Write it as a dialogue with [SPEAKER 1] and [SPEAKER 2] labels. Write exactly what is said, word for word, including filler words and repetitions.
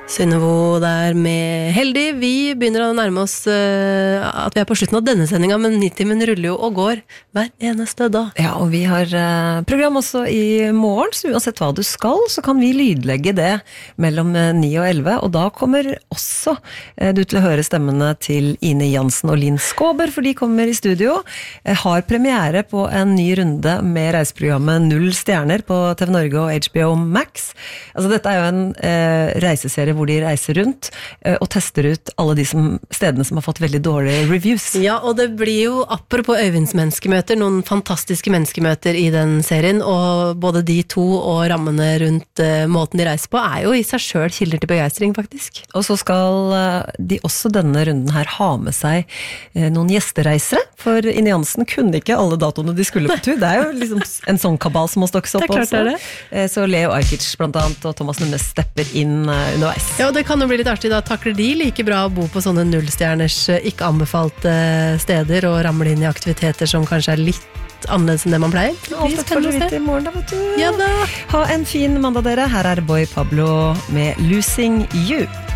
[SPEAKER 1] Synnevo der med Heldig. Vi begynner å nærme oss uh, at vi er på slutten av denne sendingen, men nittimen ruller jo og går hver eneste dag.
[SPEAKER 2] Ja, og vi har uh, program også i morgen, så uansett hva du skal, så kan vi lydlegge det mellom uh, ni og elleve, og da kommer også uh, du til å høre stemmene til Ine Jansen og Linn Skåber, for de kommer i studio, uh, har premiere på en ny runde med reiseprogrammet Null Stjerner på T V Norge og H B O Max. Altså dette er jo en uh, reiseserie hvor de reiser rundt og tester ut alle de som, stedene som har fått veldig dårlige reviews.
[SPEAKER 1] Ja, og det blir jo, apropos Øyvinds menneskemøter, noen fantastiske menneskemøter i den serien, og både de to og rammene rundt uh, måten de reiser på er jo i seg selv kilder til begeistring, faktisk.
[SPEAKER 2] Og så skal uh, de også denne runden her ha med seg uh, noen gjestereisere, for Ine Jansen kunne ikke alle datoene de skulle på tur. Det er jo liksom en sånn kabal som må stokkes opp
[SPEAKER 1] det er klart
[SPEAKER 2] også.
[SPEAKER 1] Det er det.
[SPEAKER 2] Uh, så Leo Ajkic blant annet, og Thomas Nunes stepper inn uh, underveis.
[SPEAKER 1] Ja, og det kan jo bli litt artig, da takler de like bra å bo på sånne nullstjerners ikke anbefalte steder og ramle inn i aktiviteter som kanskje er litt annerledes enn det man pleier.
[SPEAKER 2] Ja, det får du vite i morgen da, vet du.
[SPEAKER 1] Ja da.
[SPEAKER 2] Ha en fin mandag dere, her er Boy Pablo med Losing You.